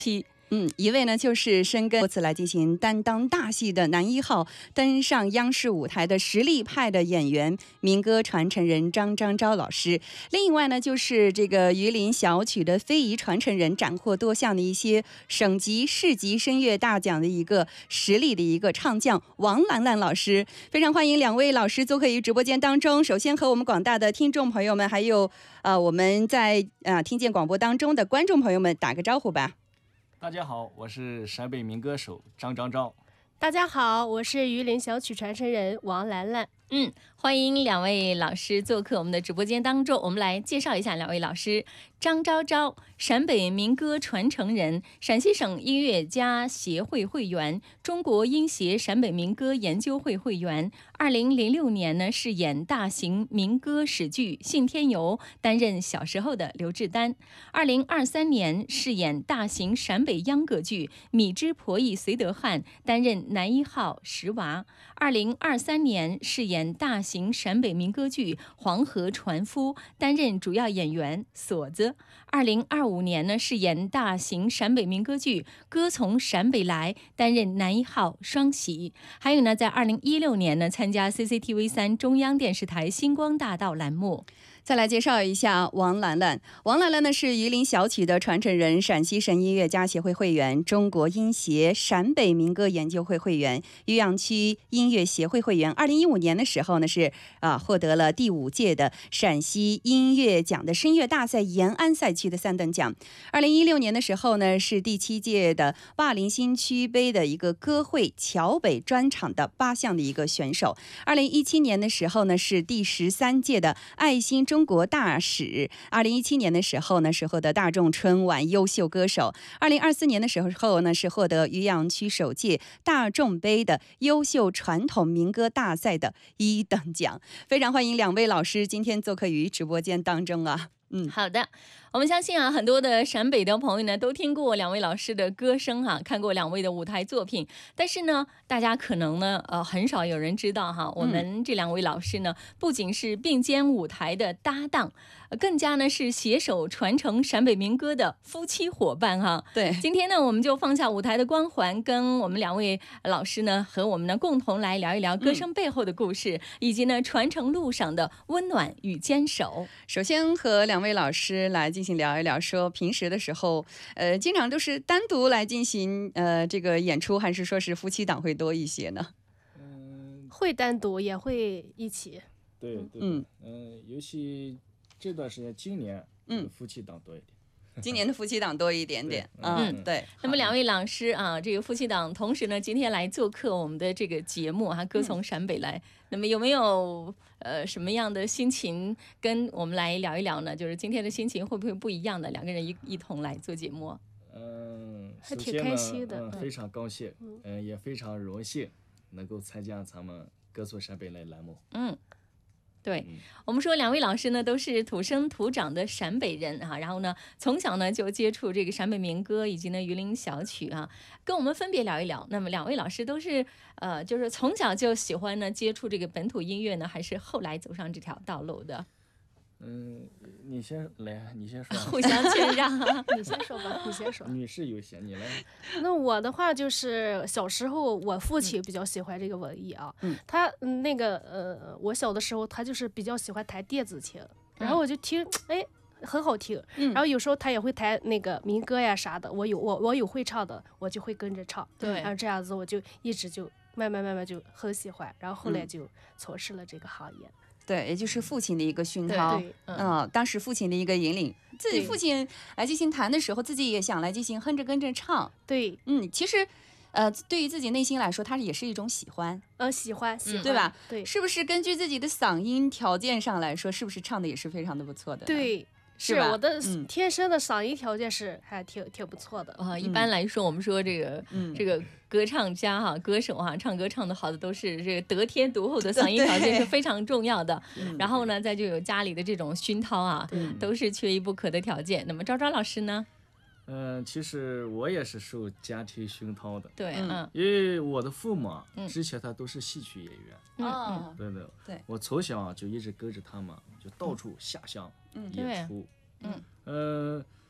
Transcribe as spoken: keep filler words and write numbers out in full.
嗯，一位呢就是深耕多次来进行担当大戏的男一号，登上央视舞台的实力派的演员，民歌传承人张张昭老师。另一位呢就是这个榆林小曲的非遗传承人，斩获多项的一些省级、市级声乐大奖的一个实力的一个唱将王兰兰老师。非常欢迎两位老师做客于直播间当中。首先和我们广大的听众朋友们，还有呃我们在呃听见广播当中的观众朋友们打个招呼吧。 大家好，我是陕北民歌手张张昭。 大家好，我是榆林小曲传承人王兰兰。 嗯，欢迎两位老师做客我们的直播间当中。我们来介绍一下两位老师。张昭昭，陕北民歌传承人，陕西省音乐家协会会员，中国音协陕北民歌研究会会员。二零零六年呢，饰演大型民歌史剧《信天游》，担任小时候的刘志丹。二零二三年饰演大型陕北秧歌剧《米脂婆姨绥德汉》，担任男一号石娃。二零二三年饰演大型陕北民歌剧《黄河船夫》，担任主要演员锁子。二零二五年呢，饰演大型陕北民歌剧《歌从陕北来》，担任男一号双喜。还有呢，在二零一六年呢，参加 C C T V 三中央电视台星光大道栏目。 再来介绍一下王兰兰。王兰兰呢是榆林小曲的传承人，陕西省音乐家协会会员，中国音协陕北民歌研究会会员，渔阳区音乐协会会员。二零一五年的时候呢是啊获得了第五届的陕西音乐奖的声乐大赛延安赛区的三等奖。二零一六年的时候呢是第七届的灞陵新区杯的一个歌会桥北专场的八项的一个选手。二零一七年的时候呢是第十三届的爱心中国大使。二零一七年的时候呢是获得大众春晚优秀歌手。二零二四年的时候呢是获得渔阳区首届大众杯的优秀传统民歌大赛的一等奖。非常欢迎两位老师今天做客于直播间当中啊。 嗯，好的，我们相信啊，很多的陕北的朋友呢都听过两位老师的歌声哈、啊，看过两位的舞台作品，但是呢，大家可能呢，呃，很少有人知道哈，我们这两位老师呢，不仅是并肩舞台的搭档，更加呢是携手传承陕北民歌的夫妻伙伴哈。 对， 今天呢，我们就放下舞台的光环，跟我们两位老师呢和我们呢共同来聊一聊歌声背后的故事，嗯、以及呢传承路上的温暖与坚守。 首先和两位老师来进行聊一聊，说平时的时候，呃，经常都是单独来进行呃这个演出，还是说是夫妻档会多一些呢？ 嗯，会单独也会一起。 对对，嗯嗯、呃，尤其这段时间，今年嗯夫妻档多一点。 今年的夫妻档多一点点，嗯，对。 那么两位老师啊，这个夫妻档，同时呢，今天来做客我们的这个节目哈、啊，歌从陕北来。嗯、那么有没有呃什么样的心情跟我们来聊一聊呢？就是今天的心情会不会不一样的？两个人一一同来做节目。 嗯， 还挺开心的， 嗯，非常高兴，嗯、呃，也非常荣幸能够参加咱们歌从陕北来栏目。 嗯。对，我们说两位老师呢都是土生土长的陕北人哈、啊，然后呢从小呢就接触这个陕北民歌以及呢榆林小曲啊，跟我们分别聊一聊。那么两位老师都是呃就是从小就喜欢呢接触这个本土音乐呢，还是后来走上这条道路的？ 嗯，你先来，你先说。 互相谦让， 你先说吧，你先说。 女士优先，你来。 那我的话就是小时候，我父亲比较喜欢这个文艺啊，嗯、他那个呃，我小的时候他就是比较喜欢弹电子琴，然后我就听，哎。很好听，然后有时候他也会弹那个民歌呀啥的，我有我我有会唱的，我就会跟着唱， 对， 然后这样子我就一直就慢慢慢慢就很喜欢，然后后来就从事了这个行业。 对，也就是父亲的一个熏陶，嗯、呃，当时父亲的一个引领，自己父亲来进行弹的时候，自己也想来进行哼着跟着唱。 对， 嗯，其实，呃，对于自己内心来说，它也是一种喜欢， 呃，喜欢，喜欢， 对吧？ 对， 是不是根据自己的嗓音条件上来说，是不是唱的也是非常的不错的？ 对。是我的天生的嗓音条件是还挺挺不错的啊、嗯。一般来说，我们说这个、嗯、这个歌唱家哈、歌手哈，唱歌唱得好的都是这个得天独厚的嗓音条件是非常重要的。然后呢，再就有家里的这种熏陶啊，都是缺一不可的条件。那么昭昭老师呢？ 嗯、呃，其实我也是受家庭熏陶的。 对，嗯， 因为我的父母啊，嗯、之前他都是戏曲演员。 嗯， 对对对， 我从小就一直跟着他们，就到处下乡、嗯、演出。 嗯， 呃，